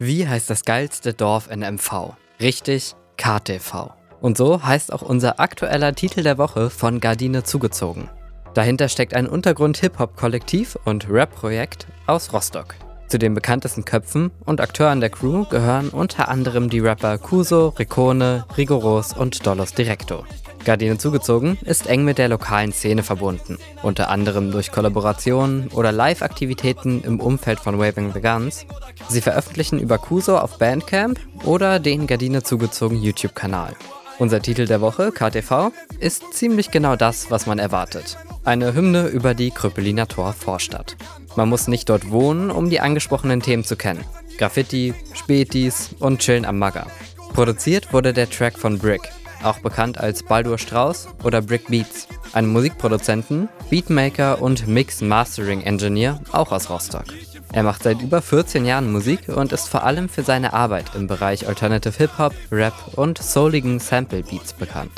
Wie heißt das geilste Dorf in MV? Richtig, KTV. Und so heißt auch unser aktueller Titel der Woche von Gardine zugezogen. Dahinter steckt ein Untergrund-Hip-Hop-Kollektiv und Rap-Projekt aus Rostock. Zu den bekanntesten Köpfen und Akteuren der Crew gehören unter anderem die Rapper Kuso, Rikone, Rigoros und Dollos Directo. Gardine zugezogen ist eng mit der lokalen Szene verbunden, unter anderem durch Kollaborationen oder Live-Aktivitäten im Umfeld von Waving the Guns. Sie veröffentlichen über Kuso auf Bandcamp oder den Gardine zugezogen YouTube-Kanal. Unser Titel der Woche, KTV, ist ziemlich genau das, was man erwartet. Eine Hymne über die Krüppeliner Vorstadt. Man muss nicht dort wohnen, um die angesprochenen Themen zu kennen. Graffiti, Spätis und Chillen am Magger. Produziert wurde der Track von Brick, auch bekannt als Baldur Strauß oder Brick Beats, einem Musikproduzenten, Beatmaker und Mix-Mastering-Engineer, auch aus Rostock. Er macht seit über 14 Jahren Musik und ist vor allem für seine Arbeit im Bereich Alternative Hip-Hop, Rap und souligen Sample-Beats bekannt.